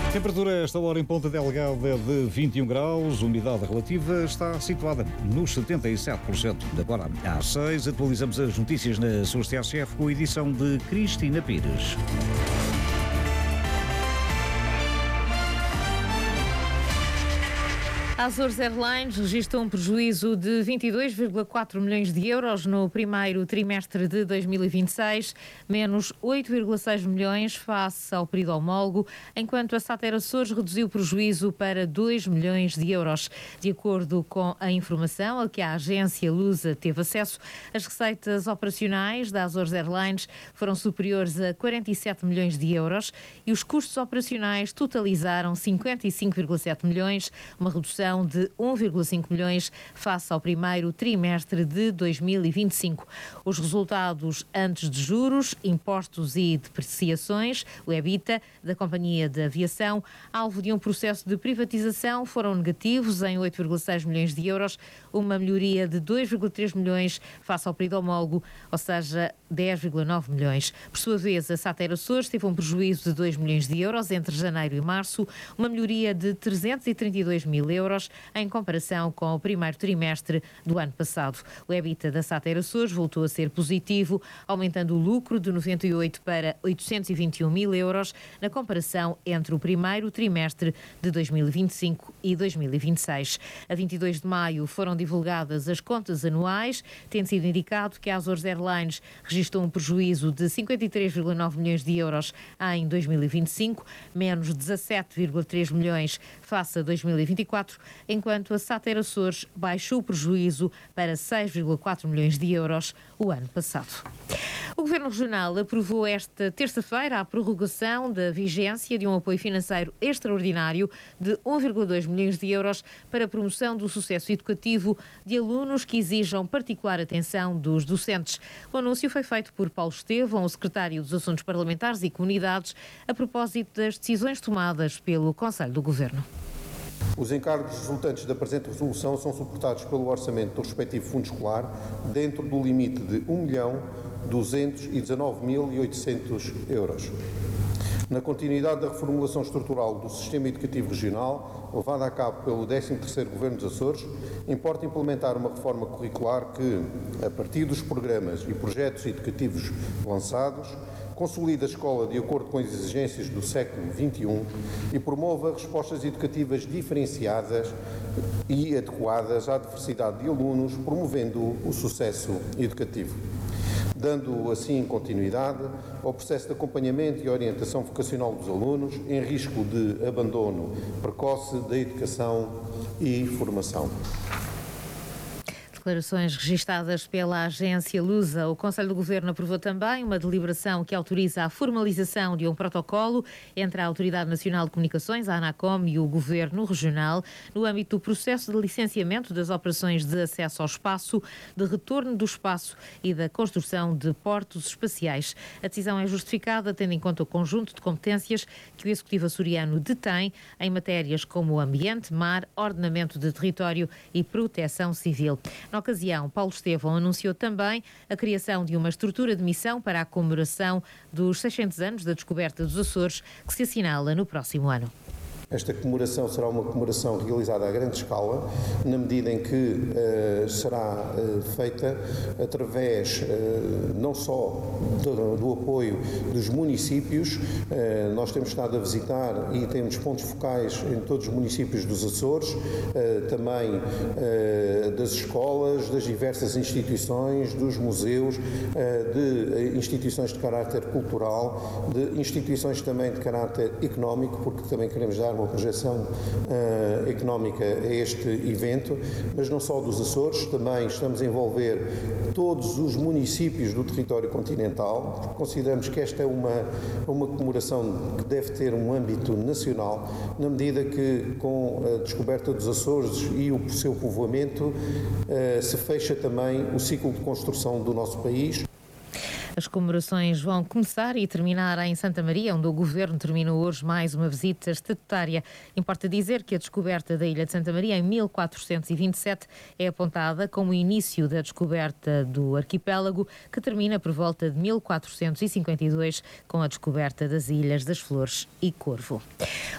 Temperatura esta hora em Ponta Delgada de 21 graus, umidade relativa está situada nos 77%. Agora, às 6, atualizamos as notícias na Açores TSF com a edição de Cristina Pires. A Azores Airlines registra um prejuízo de 22,4 milhões de euros no primeiro trimestre de 2026, menos 8,6 milhões face ao período homólogo, enquanto a SAT Açores reduziu o prejuízo para 2 milhões de euros. De acordo com a informação a que a agência Lusa teve acesso, as receitas operacionais da Azores Airlines foram superiores a 47 milhões de euros e os custos operacionais totalizaram 55,7 milhões, uma redução de 1,5 milhões face ao primeiro trimestre de 2025. Os resultados antes de juros, impostos e depreciações, o EBITDA, da Companhia de Aviação, alvo de um processo de privatização, foram negativos em 8,6 milhões de euros, uma melhoria de 2,3 milhões face ao período homólogo, ou seja, 10,9 milhões. Por sua vez, a SAT Açores teve um prejuízo de 2 milhões de euros entre janeiro e março, uma melhoria de 332 mil euros em comparação com o primeiro trimestre do ano passado. O EBITDA da SAT Açores voltou a ser positivo, aumentando o lucro de 98 para 821 mil euros na comparação entre o primeiro trimestre de 2025 e 2026. A 22 de maio foram divulgadas as contas anuais, tendo sido indicado que a Azores Airlines registrou um prejuízo de 53,9 milhões de euros em 2025, menos 17,3 milhões face a 2024, enquanto a SAT Açores baixou o prejuízo para 6,4 milhões de euros o ano passado. O Governo Regional aprovou esta terça-feira a prorrogação da vigência de um apoio financeiro extraordinário de 1,2 milhões de euros para a promoção do sucesso educativo de alunos que exijam particular atenção dos docentes. O anúncio foi feito por Paulo Estevão, o Secretário dos Assuntos Parlamentares e Comunidades, a propósito das decisões tomadas pelo Conselho do Governo. Os encargos resultantes da presente resolução são suportados pelo orçamento do respectivo fundo escolar dentro do limite de 1.219.800 euros. Na continuidade da reformulação estrutural do sistema educativo regional, levada a cabo pelo 13º Governo dos Açores, importa implementar uma reforma curricular que, a partir dos programas e projetos educativos lançados, consolida a escola de acordo com as exigências do século XXI e promova respostas educativas diferenciadas e adequadas à diversidade de alunos, promovendo o sucesso educativo, dando assim continuidade ao processo de acompanhamento e orientação vocacional dos alunos em risco de abandono precoce da educação e formação. Declarações registadas pela agência Lusa. O Conselho do Governo aprovou também uma deliberação que autoriza a formalização de um protocolo entre a Autoridade Nacional de Comunicações, a ANACOM, e o Governo Regional no âmbito do processo de licenciamento das operações de acesso ao espaço, de retorno do espaço e da construção de portos espaciais. A decisão é justificada tendo em conta o conjunto de competências que o Executivo açoriano detém em matérias como ambiente, mar, ordenamento de território e proteção civil. Na ocasião, Paulo Estevão anunciou também a criação de uma estrutura de missão para a comemoração dos 600 anos da descoberta dos Açores, que se assinala no próximo ano. Esta comemoração será uma comemoração realizada a grande escala, na medida em que será feita através não só do apoio dos municípios. Nós temos estado a visitar e temos pontos focais em todos os municípios dos Açores, também das escolas, das diversas instituições, dos museus, de instituições de caráter cultural, de instituições também de caráter económico, porque também queremos dar uma projeção económica a este evento, mas não só dos Açores, também estamos a envolver todos os municípios do território continental, porque consideramos que esta é uma comemoração que deve ter um âmbito nacional, na medida que com a descoberta dos Açores e o seu povoamento se fecha também o ciclo de construção do nosso país. As comemorações vão começar e terminar em Santa Maria, onde o Governo terminou hoje mais uma visita estatutária. Importa dizer que a descoberta da Ilha de Santa Maria em 1427 é apontada como o início da descoberta do arquipélago, que termina por volta de 1452 com a descoberta das Ilhas das Flores e Corvo.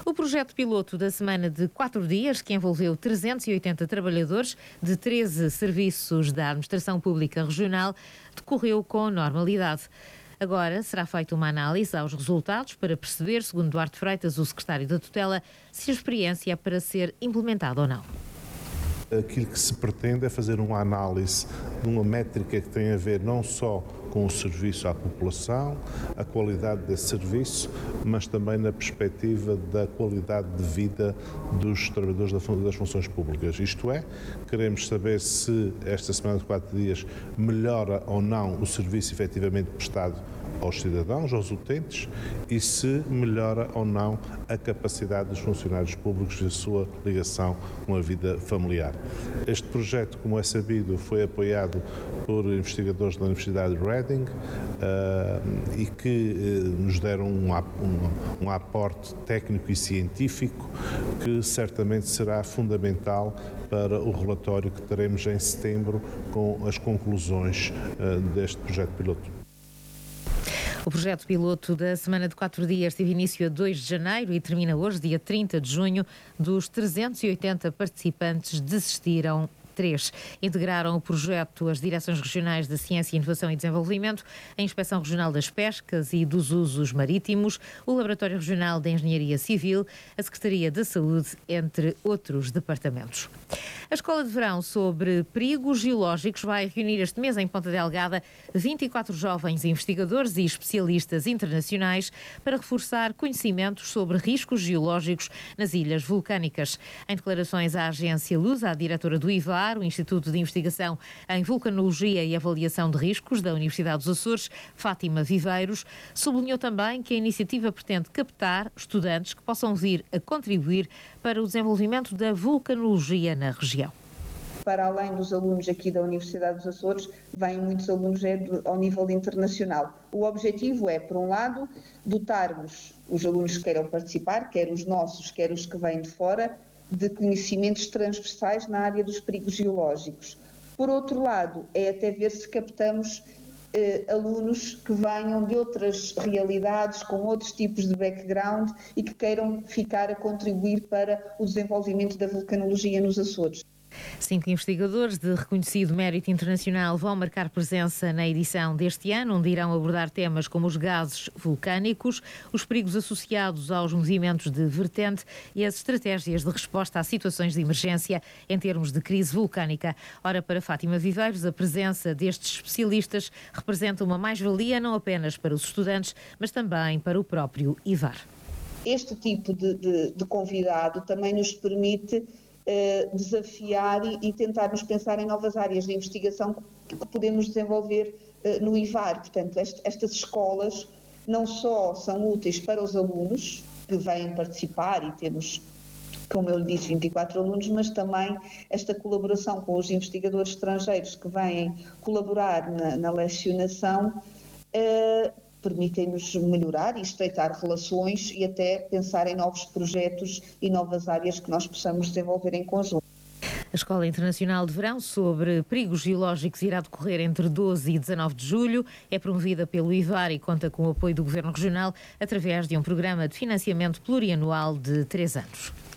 O projeto piloto da semana de 4 dias, que envolveu 380 trabalhadores de 13 serviços da Administração Pública Regional, decorreu com normalidade. Agora será feita uma análise aos resultados para perceber, segundo Duarte Freitas, o secretário da tutela, se a experiência é para ser implementada ou não. Aquilo que se pretende é fazer uma análise de uma métrica que tem a ver não só com o serviço à população, a qualidade desse serviço, mas também na perspectiva da qualidade de vida dos trabalhadores das funções públicas. Isto é, queremos saber se esta semana de 4 dias melhora ou não o serviço efetivamente prestado aos cidadãos, aos utentes, e se melhora ou não a capacidade dos funcionários públicos e a sua ligação com a vida familiar. Este projeto, como é sabido, foi apoiado por investigadores da Universidade de Reading e que nos deram um aporte técnico e científico que certamente será fundamental para o relatório que teremos em setembro com as conclusões deste projeto piloto. O projeto piloto da semana de 4 dias teve início a 2 de janeiro e termina hoje, dia 30 de junho. Dos 380 participantes, desistiram 3. Integraram o projeto as Direções Regionais de Ciência, Inovação e Desenvolvimento, a Inspeção Regional das Pescas e dos Usos Marítimos, o Laboratório Regional de Engenharia Civil, a Secretaria da Saúde, entre outros departamentos. A Escola de Verão sobre Perigos Geológicos vai reunir este mês em Ponta Delgada 24 jovens investigadores e especialistas internacionais para reforçar conhecimentos sobre riscos geológicos nas ilhas vulcânicas. Em declarações à agência Lusa, a diretora do IVAR, o Instituto de Investigação em Vulcanologia e Avaliação de Riscos da Universidade dos Açores, Fátima Viveiros, sublinhou também que a iniciativa pretende captar estudantes que possam vir a contribuir para o desenvolvimento da vulcanologia na região. Para além dos alunos aqui da Universidade dos Açores, vêm muitos alunos ao nível internacional. O objetivo é, por um lado, dotarmos os alunos que queiram participar, quer os nossos, quer os que vêm de fora, de conhecimentos transversais na área dos perigos geológicos. Por outro lado, é até ver se captamos alunos que venham de outras realidades, com outros tipos de background e que queiram ficar a contribuir para o desenvolvimento da vulcanologia nos Açores. 5 investigadores de reconhecido mérito internacional vão marcar presença na edição deste ano, onde irão abordar temas como os gases vulcânicos, os perigos associados aos movimentos de vertente e as estratégias de resposta a situações de emergência em termos de crise vulcânica. Ora, para Fátima Viveiros, a presença destes especialistas representa uma mais-valia não apenas para os estudantes, mas também para o próprio IVAR. Este tipo de convidado também nos permite desafiar e tentarmos pensar em novas áreas de investigação que podemos desenvolver no IVAR. Portanto, estas escolas não só são úteis para os alunos que vêm participar e temos, como eu lhe disse, 24 alunos, mas também esta colaboração com os investigadores estrangeiros que vêm colaborar na lecionação permitem-nos melhorar e estreitar relações e até pensar em novos projetos e novas áreas que nós possamos desenvolver em conjunto. A Escola Internacional de Verão sobre Perigos Geológicos irá decorrer entre 12 e 19 de julho. É promovida pelo IVAR e conta com o apoio do Governo Regional através de um programa de financiamento plurianual de 3 anos.